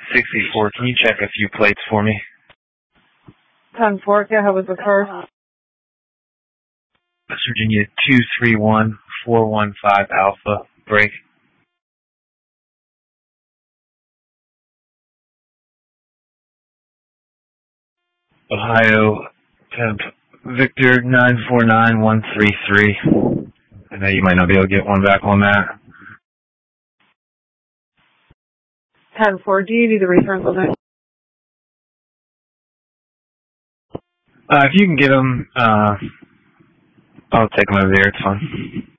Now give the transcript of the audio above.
64, can you check a few plates for me? 10-4, go ahead with the first. West Virginia 231415 Alpha, break. Ohio Temp Victor 949133. I know you might not be able to get one back on that. 10-4, do you need the return limit? If you can get them, I'll take them over there, it's fine.